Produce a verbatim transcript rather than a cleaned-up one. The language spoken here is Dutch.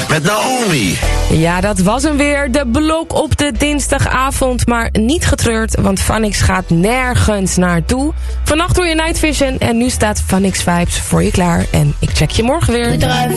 met Naomi. Ja, dat was hem weer. De blok op de dinsdagavond. Maar niet getreurd, want Phonix gaat nergens naartoe. Vannacht doe je Night Vision en nu staat Phonix Vibes voor je klaar. En ik check je morgen weer. Bedrijf.